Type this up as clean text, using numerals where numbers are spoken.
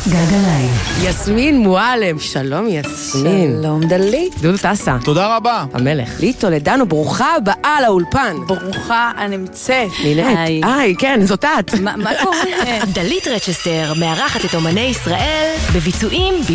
גלגליים. יסמין מועלם, שלום יסמין. שלום דלית. דודו טסה. תודה רבה. המלך. לי טולדנו, ברוכה הבאה לאולפן. ברוכה הנמצאת. נינט. כן, זאת את. מה קורה? דלית רצ'סטר מארחת את אומני ישראל בביצועים